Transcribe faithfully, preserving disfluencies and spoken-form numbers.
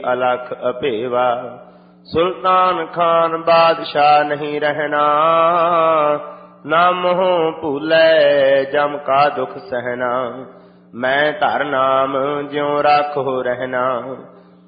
अलख अपेवा। सुल्तान खान बादशाह नहीं रहना, ना मोह भूलै जम का दुख सहना। मैं धर नाम ज्यों राखो रहना,